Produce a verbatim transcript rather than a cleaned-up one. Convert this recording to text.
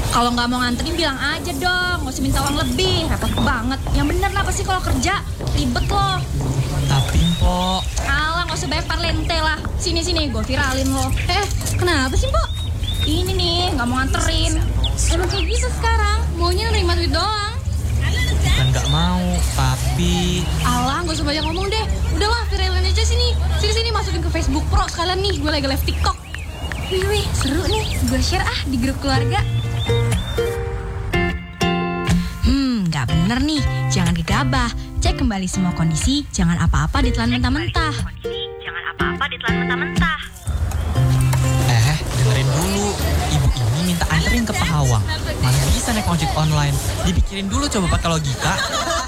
Kalau nggak mau nganterin bilang aja dong, nggak usah minta uang lebih, repot banget. Yang bener kenapa sih kalau kerja ribet loh. Tapi Mpok, Alah, nggak usah banyak parlente lah. Sini sini, gue viralin lo. Eh, kenapa sih Mpok? Ini nih, nggak mau nganterin. Emang kayak gitu sekarang, maunya nerima duit doang. bukan nggak mau, tapi Alah, nggak usah banyak ngomong deh. Udahlah, viralin aja sini. Sini sini masukin ke Facebook Pro sekalian nih. Gue lagi live TikTok. Wih wih, seru nih. Gue share ah di grup keluarga. Hmm, nggak bener nih. Jangan gegabah. Cek kembali semua kondisi. Jangan apa-apa ditelan mentah-mentah. Jangan apa-apa ditelan mentah-mentah. eh dengerin dulu. Ibu ini minta anterin ke Pahawang. Mana bisa naik ojek online? Dipikirin dulu coba pakai logika.